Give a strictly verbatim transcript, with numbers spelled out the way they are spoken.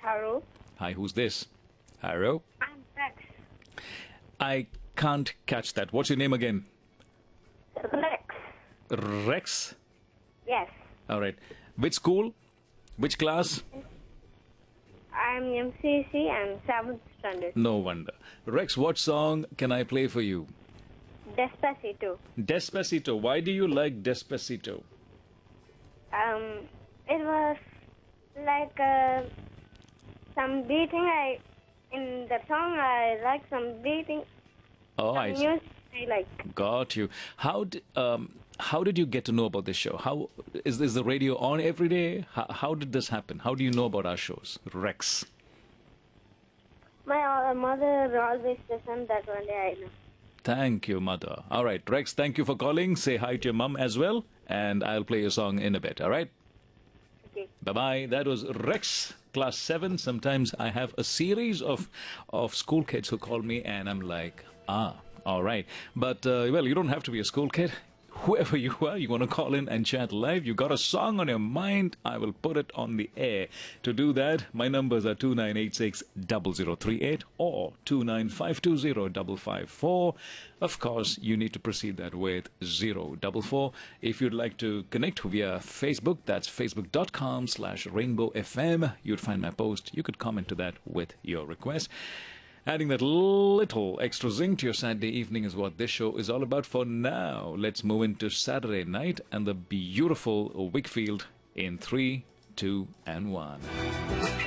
Haru. Hi, who's this? Harrow? I'm Rex. I can't catch that. What's your name again? Rex. Rex? Yes. All right. Which school? Which class? I'm M C C and seventh standard. No wonder. Rex, what song can I play for you? Despacito. Despacito. Why do you like Despacito? Um, it was like uh, some beating. I in the song I like some beating. Oh, Some I see. music I like. Got you. How d- um how did you get to know about this show? How is is the radio on every day? How, how did this happen? How do you know about our shows, Rex? My uh, mother always listened that one day I know. Thank you, mother. All right, Rex. Thank you for calling. Say hi to your mum as well, and I'll play your song in a bit. All right. Okay. Bye bye. That was Rex, class seven. Sometimes I have a series of of school kids who call me, and I'm like, ah, all right. But uh, well, you don't have to be a school kid. Whoever you are, you want to call in and chat live. You got a song on your mind, I will put it on the air. To do that, my numbers are two nine eight six, zero zero three eight or two nine five two zero five five four. Of course, you need to proceed that with zero four four. If you'd like to connect via Facebook, that's facebook.com slash rainbow FM. You'd find my post. You could comment to that with your request. Adding that little extra zing to your Saturday evening is what this show is all about for now. Let's move into Saturday night and the beautiful Wickfield in three, two, and one.